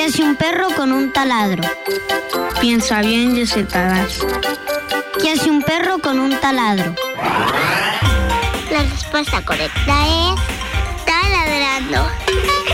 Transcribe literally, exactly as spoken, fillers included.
hace un perro con un taladro? Piensa bien y acertarás. ¿Qué hace un perro con un taladro? La respuesta correcta es taladrando.